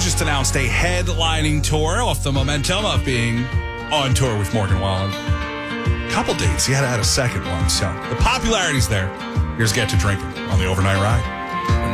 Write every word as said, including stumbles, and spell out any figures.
just announced a headlining tour off the momentum of being on tour with Morgan Wallen. Couple dates. He had to add a second one. So the popularity's there. Here's Get to Drinking on the Overnight Ride.